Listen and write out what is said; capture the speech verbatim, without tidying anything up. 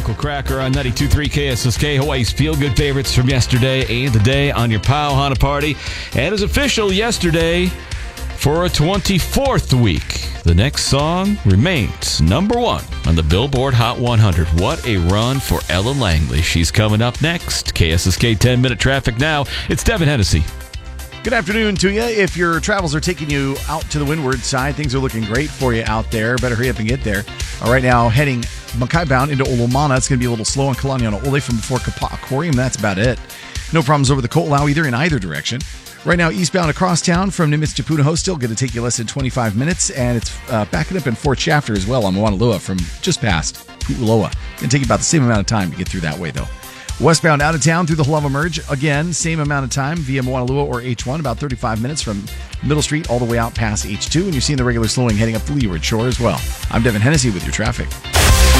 Local Cracker on ninety-two point three K S S K, Hawaii's feel-good favorites from yesterday and today on your Pau Hana Party. And it's official yesterday for a twenty-fourth week. The next song remains number one on the Billboard Hot one hundred. What a run for Ella Langley. She's coming up next. K S S K ten-minute traffic now. It's Devin Hennessy. Good afternoon to you. If your travels are taking you out to the windward side, things are looking great for you out there. Better hurry up and get there. Uh, right now, heading Makai bound into Olomana. It's going to be a little slow on Kalaniana Ole from before Kapaa Aquarium. That's about it. No problems over the Ko'olau either in either direction. Right now, eastbound across town from Nimitz to Punahou, still going to take you less than twenty-five minutes. And it's uh, backing up in Fort Shafter as well on Moanalua from just past Pu'uloa. Going to take you about the same amount of time to get through that way, though. Westbound out of town through the Halawa Merge, again, same amount of time via Moanalua or H one, about thirty-five minutes from Middle Street all the way out past H two. And you're seeing the regular slowing heading up the Leeward Shore as well. I'm Devin Hennessy with your traffic.